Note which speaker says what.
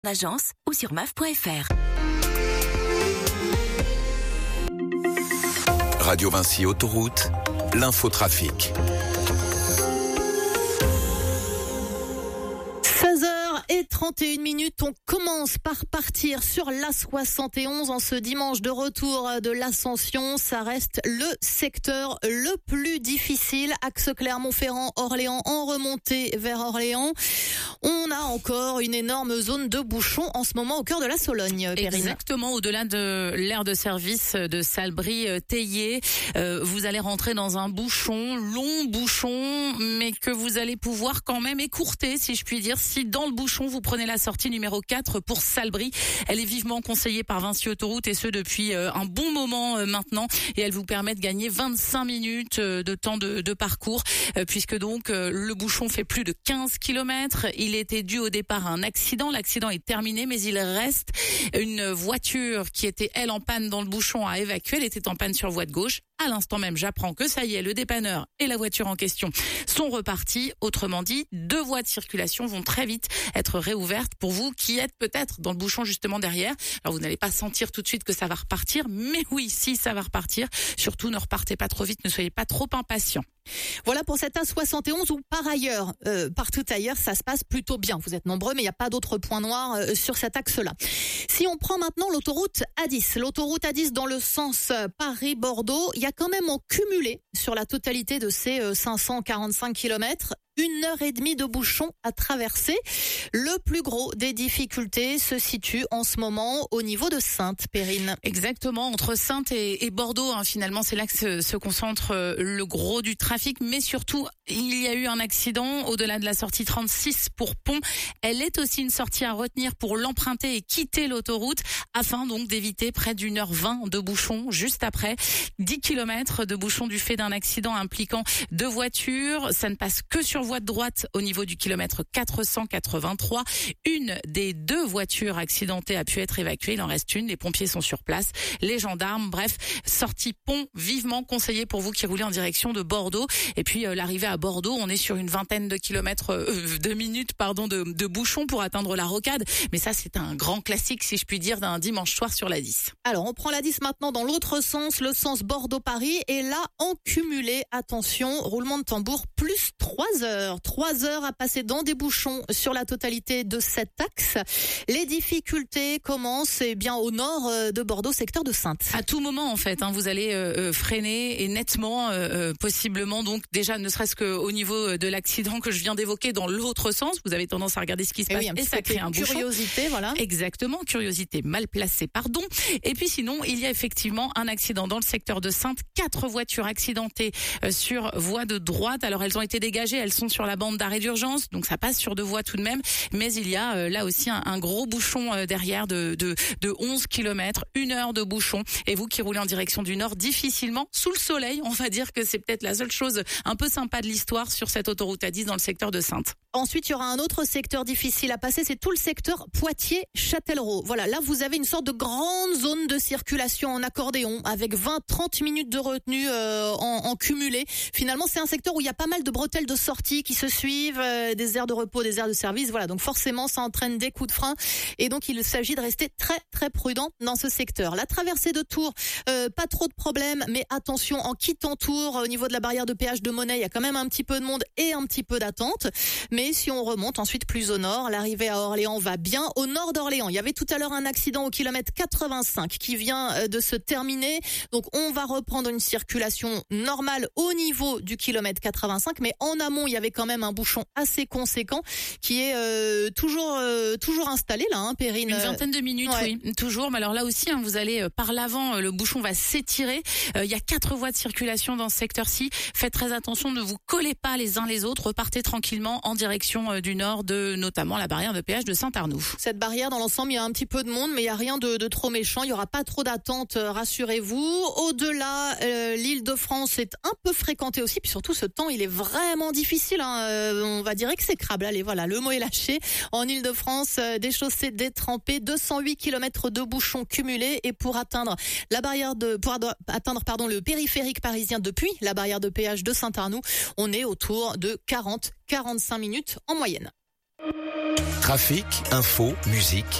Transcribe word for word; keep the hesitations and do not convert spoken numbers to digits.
Speaker 1: agence ou sur m a f point f r.
Speaker 2: Radio Vinci Autoroute, l'infotrafic.
Speaker 3: seize heures trente et une minutes, on commence par partir sur l'A soixante et onze en ce dimanche de retour de l'Ascension. Ça reste le secteur le plus difficile, axe Clermont-Ferrand-Orléans en remontée vers Orléans. On a encore une énorme zone de bouchons en ce moment au cœur de la Sologne. Perrine.
Speaker 4: Exactement, au-delà de l'aire de service de Salbris-Théier, euh, vous allez rentrer dans un bouchon, long bouchon, mais que vous allez pouvoir quand même écourter, si je puis dire, si dans le bouchon vous prenez la sortie numéro quatre pour Salbris. Elle est vivement conseillée par Vinci Autoroute et ce depuis euh, un bon moment euh, maintenant, et elle vous permet de gagner vingt-cinq minutes euh, de temps de, de parcours, euh, puisque donc euh, le bouchon fait plus de quinze kilomètres. Il était dû au départ à un accident. L'accident est terminé, mais il reste une voiture qui était, elle, en panne dans le bouchon à évacuer. Elle était en panne sur voie de gauche. À l'instant même, j'apprends que ça y est, le dépanneur et la voiture en question sont repartis. Autrement dit, deux voies de circulation vont très vite être réouvertes pour vous qui êtes peut-être dans le bouchon justement derrière. Alors, vous n'allez pas sentir tout de suite que ça va repartir, mais oui, si ça va repartir. Surtout, ne repartez pas trop vite, ne soyez pas trop impatients.
Speaker 3: Voilà pour cette A soixante et onze où par ailleurs, euh, partout ailleurs, ça se passe plutôt bien. Vous êtes nombreux, mais il n'y a pas d'autres points noirs euh, sur cet axe-là. Si on prend maintenant l'autoroute A dix, l'autoroute A dix dans le sens Paris-Bordeaux, il y a quand même en cumulé sur la totalité de ces euh, cinq cent quarante-cinq kilomètres, une heure et demie de bouchon à traverser. Le plus gros des difficultés se situe en ce moment au niveau de Saintes, Perrine.
Speaker 4: Exactement, entre Saintes et, et Bordeaux, hein, finalement, c'est là que se, se concentre euh, le gros du trafic, mais surtout, il y a eu un accident au-delà de la sortie trente-six pour Pont. Elle est aussi une sortie à retenir pour l'emprunter et quitter l'autoroute, afin donc d'éviter près d'une heure vingt de bouchon juste après. dix kilomètres de bouchon du fait d'un accident impliquant deux voitures. Ça ne passe que sur voie de droite au niveau du kilomètre quatre cent quatre-vingt-trois. Une des deux voitures accidentées a pu être évacuée. Il en reste une. Les pompiers sont sur place. Les gendarmes, bref, sortie Pont vivement conseillée pour vous qui roulez en direction de Bordeaux. Et puis euh, l'arrivée à Bordeaux, on est sur une vingtaine de kilomètres, euh, de minutes, pardon, de, de bouchons pour atteindre la rocade. Mais ça, c'est un grand classique, si je puis dire, d'un dimanche soir sur la dix.
Speaker 3: Alors, on prend la dix maintenant dans l'autre sens, le sens Bordeaux-Paris. Et là, en cumulé, attention, roulement de tambour, plus trois heures. Trois heures à passer dans des bouchons sur la totalité de cet axe. Les difficultés commencent eh bien au nord de Bordeaux, secteur de Saintes.
Speaker 4: À tout moment, en fait, hein, vous allez euh, freiner et nettement, euh, possiblement, donc déjà ne serait-ce qu'au niveau de l'accident que je viens d'évoquer dans l'autre sens, vous avez tendance à regarder ce qui se
Speaker 3: et
Speaker 4: passe
Speaker 3: oui,
Speaker 4: et ça crée un bouchon.
Speaker 3: Curiosité, voilà.
Speaker 4: Exactement, curiosité mal placée, pardon. Et puis sinon, il y a effectivement un accident dans le secteur de Saintes. Quatre voitures accidentées euh, sur voie de droite. Alors elles ont été dégagées, elles sont sur la bande d'arrêt d'urgence, donc ça passe sur deux voies tout de même. Mais il y a euh, là aussi un, un gros bouchon euh, derrière de, de, de onze kilomètres, une heure de bouchon. Et vous qui roulez en direction du nord, difficilement sous le soleil, on va dire que c'est peut-être la seule chose un peu sympa de l'histoire sur cette autoroute A dix dans le secteur de Saintes.
Speaker 3: Ensuite, il y aura un autre secteur difficile à passer, c'est tout le secteur Poitiers-Châtellerault. Voilà, là vous avez une sorte de grande zone de circulation en accordéon avec vingt à trente minutes de retenue euh, en, en cumulé. Finalement, c'est un secteur où il y a pas mal de bretelles de sortie qui se suivent, euh, des aires de repos, des aires de service. Voilà, donc forcément, ça entraîne des coups de frein et donc il s'agit de rester très très prudent dans ce secteur. La traversée de Tours, euh, pas trop de problèmes, mais attention, en quittant Tours, au niveau de la barrière de péage de Monnaie, il y a quand même un petit peu de monde et un petit peu d'attente. Mais si on remonte ensuite plus au nord, l'arrivée à Orléans va bien. Au nord d'Orléans, il y avait tout à l'heure un accident au kilomètre quatre-vingt-cinq qui vient de se terminer. Donc on va reprendre une circulation normale au niveau du kilomètre quatre-vingt-cinq. Mais en amont, il y avait quand même un bouchon assez conséquent qui est euh, toujours euh, toujours installé là, hein, Perrine.
Speaker 4: Une vingtaine de minutes, ouais. Oui, toujours. Mais alors là aussi, hein, vous allez euh, par l'avant, euh, le bouchon va s'étirer. Euh, il y a quatre voies de circulation dans ce secteur-ci. Faites très attention, ne vous collez pas les uns les autres. Repartez tranquillement en direction du nord de notamment la barrière de péage de Saint-Arnoux.
Speaker 3: Cette barrière, dans l'ensemble, il y a un petit peu de monde, mais il y a rien de, de trop méchant. Il y aura pas trop d'attente, rassurez-vous. Au-delà, euh, l'Île-de-France est un peu fréquentée aussi, puis surtout ce temps, il est vraiment difficile. Hein. Euh, on va dire exécrable. Allez, voilà, le mot est lâché. En Île-de-France, euh, des chaussées détrempées, deux cent huit kilomètres de bouchons cumulés, et pour atteindre la barrière de, pour atteindre pardon le périphérique parisien depuis la barrière de péage de Saint-Arnoux, on est autour de quarante à quarante-cinq minutes en moyenne.
Speaker 2: Trafic, info, musique,